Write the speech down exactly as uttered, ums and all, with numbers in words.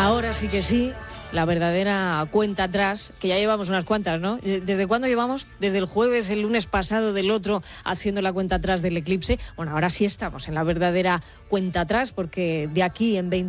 Ahora sí que sí, la verdadera cuenta atrás, que ya llevamos unas cuantas, ¿no? ¿Desde cuándo llevamos? Desde el jueves, el lunes pasado del otro, haciendo la cuenta atrás del eclipse. Bueno, ahora sí estamos en la verdadera cuenta atrás, porque de aquí en veinte